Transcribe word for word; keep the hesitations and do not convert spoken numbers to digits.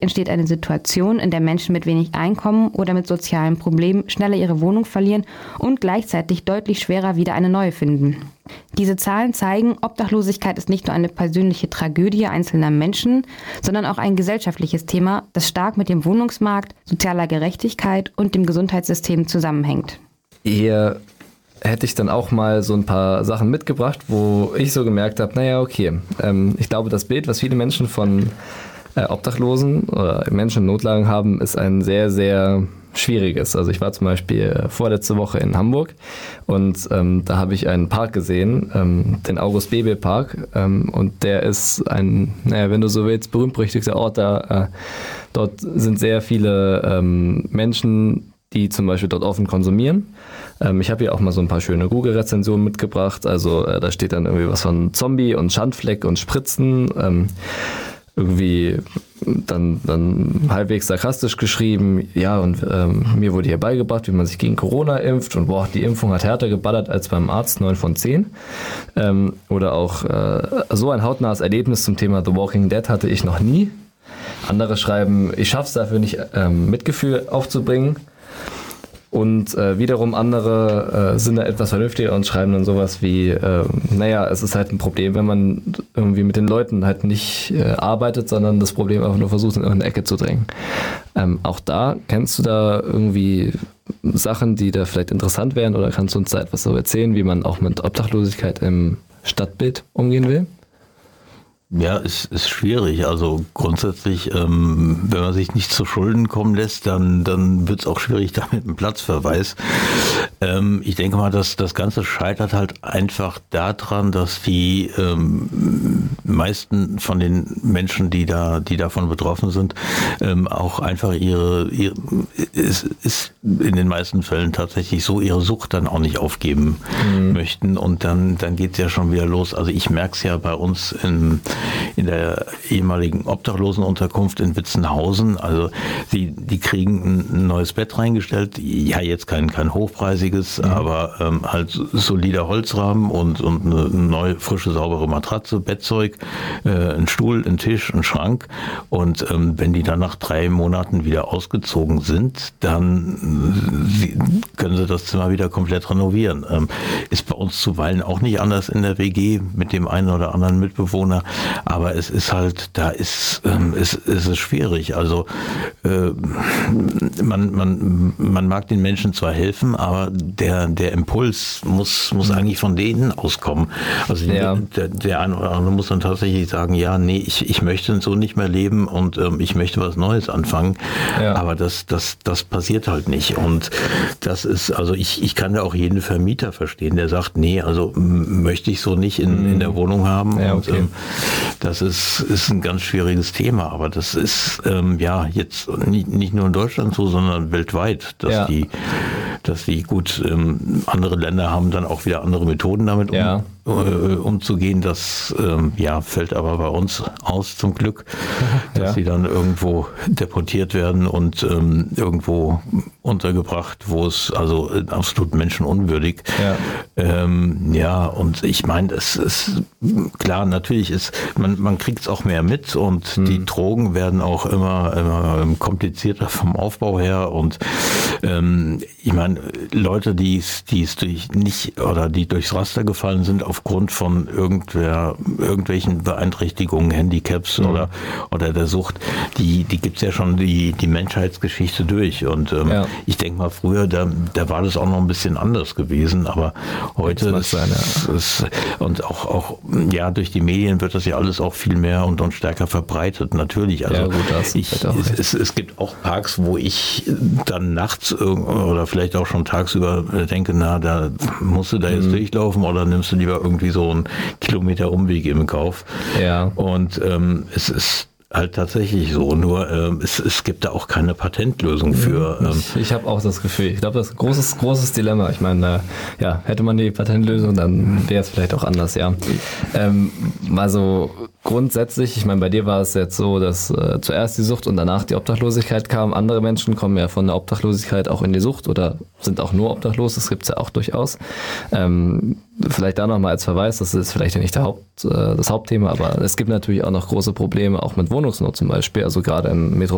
entsteht eine Situation, in der Menschen mit wenig Einkommen oder mit sozialen Problemen schneller ihre Wohnung verlieren und gleichzeitig deutlich schwerer wieder eine neue finden. Diese Zahlen zeigen, Obdachlosigkeit ist nicht nur eine persönliche Tragödie einzelner Menschen, sondern auch ein gesellschaftliches Thema, das stark mit dem Wohnungsmarkt, sozialer Gerechtigkeit und dem Gesundheitssystem zusammenhängt. Hier hätte ich dann auch mal so ein paar Sachen mitgebracht, wo ich so gemerkt habe, naja, okay, ähm, ich glaube, das Bild, was viele Menschen von äh, Obdachlosen oder Menschen in Notlagen haben, ist ein sehr, sehr schwieriges. Also ich war zum Beispiel vorletzte Woche in Hamburg und ähm, da habe ich einen Park gesehen, ähm, den August-Bebel-Park, ähm, und der ist ein, naja, wenn du so willst, berühmt-berüchtigter Ort. Da, äh, dort sind sehr viele ähm, Menschen, die zum Beispiel dort offen konsumieren. Ähm, ich habe hier auch mal so ein paar schöne Google-Rezensionen mitgebracht. Also äh, da steht dann irgendwie was von Zombie und Schandfleck und Spritzen. Ähm, irgendwie dann, dann halbwegs sarkastisch geschrieben, ja, und ähm, mir wurde hier beigebracht, wie man sich gegen Corona impft und boah, die Impfung hat härter geballert als beim Arzt, neun von zehn. Ähm, oder auch äh, so ein hautnahes Erlebnis zum Thema The Walking Dead hatte ich noch nie. Andere schreiben, ich schaff's dafür nicht, ähm, Mitgefühl aufzubringen. Und äh, wiederum andere äh, sind da etwas vernünftiger und schreiben dann sowas wie, äh, naja, es ist halt ein Problem, wenn man irgendwie mit den Leuten halt nicht äh, arbeitet, sondern das Problem einfach nur versucht, in irgendeine Ecke zu drängen. Ähm, auch da, kennst du da irgendwie Sachen, die da vielleicht interessant wären, oder kannst du uns da etwas so erzählen, wie man auch mit Obdachlosigkeit im Stadtbild umgehen will? Ja, es ist schwierig. Also grundsätzlich, ähm, wenn man sich nicht zu Schulden kommen lässt, dann dann wird es auch schwierig da mit dem Platzverweis. Ähm, ich denke mal, dass das Ganze scheitert halt einfach daran, dass die ähm, meisten von den Menschen, die da die davon betroffen sind, ähm, auch einfach ihre, ihre es ist in den meisten Fällen tatsächlich so, ihre Sucht dann auch nicht aufgeben mhm. möchten, und dann dann geht's ja schon wieder los. Also ich merke es ja bei uns in in der ehemaligen Obdachlosenunterkunft in Witzenhausen. Also die, die kriegen ein neues Bett reingestellt. Ja, jetzt kein, kein hochpreisiges, mhm. aber ähm, halt solider Holzrahmen und, und eine neue, frische, saubere Matratze, Bettzeug, äh, ein Stuhl, ein Tisch, ein Schrank. Und ähm, wenn die dann nach drei Monaten wieder ausgezogen sind, dann äh, können sie das Zimmer wieder komplett renovieren. Ähm, ist bei uns zuweilen auch nicht anders in der W G mit dem einen oder anderen Mitbewohner. Aber es ist halt, da ist, ähm, es, es ist schwierig. Also äh, man, man, man mag den Menschen zwar helfen, aber der, der Impuls muss, muss eigentlich von denen auskommen. Also ja. der, der eine oder andere muss dann tatsächlich sagen, ja, nee, ich, ich möchte so nicht mehr leben und ähm, ich möchte was Neues anfangen. Ja. Aber das, das, das passiert halt nicht. Und das ist, also ich, ich kann da auch jeden Vermieter verstehen, der sagt, nee, also m- möchte ich so nicht in, in der Wohnung haben. Ja, und, okay. ähm, Das ist, ist ein ganz schwieriges Thema, aber das ist ähm, ja jetzt nicht, nicht nur in Deutschland so, sondern weltweit, dass ja. die, dass die gut, ähm, andere Länder haben dann auch wieder andere Methoden damit um, ja. äh, umzugehen. Das ähm, ja, fällt aber bei uns aus zum Glück, dass ja. sie dann irgendwo deportiert werden und ähm, irgendwo untergebracht, wo es also absolut menschenunwürdig. Ja, ähm, ja und ich meine, es ist klar, natürlich ist, man, man kriegt es auch mehr mit und hm. die Drogen werden auch immer, immer komplizierter vom Aufbau her und ähm, ich meine, Leute, die es die es durch nicht oder die durchs Raster gefallen sind aufgrund von irgendwer, irgendwelchen Beeinträchtigungen, Handicaps hm. oder oder der Sucht, die die gibt's ja schon die die Menschheitsgeschichte durch und ähm, ja. ich denke mal, früher, da, da war das auch noch ein bisschen anders gewesen, aber heute ist, sein, ja. ist, und auch, auch, ja, durch die Medien wird das ja alles auch viel mehr und, und stärker verbreitet, natürlich. Also, ja, gut, das ich, es, es, es gibt auch Parks, wo ich dann nachts oder vielleicht auch schon tagsüber denke, na, da musst du da jetzt mhm. durchlaufen oder nimmst du lieber irgendwie so einen Kilometer Umweg im Kauf. Ja. Und ähm, es ist halt tatsächlich so, nur ähm, es, es gibt da auch keine Patentlösung für. Ähm. Ich, ich habe auch das Gefühl, ich glaube, das ist ein großes, großes Dilemma. Ich meine, äh, ja, hätte man die Patentlösung, dann wäre es vielleicht auch anders, ja. Ähm, also grundsätzlich, ich meine, bei dir war es jetzt so, dass äh, zuerst die Sucht und danach die Obdachlosigkeit kam. Andere Menschen kommen ja von der Obdachlosigkeit auch in die Sucht oder sind auch nur obdachlos, das gibt es ja auch durchaus. Ähm, vielleicht da nochmal als Verweis, das ist vielleicht ja nicht der Haupt, äh, das Hauptthema, aber es gibt natürlich auch noch große Probleme, auch mit Wohnungsnot zum Beispiel, also gerade im Metro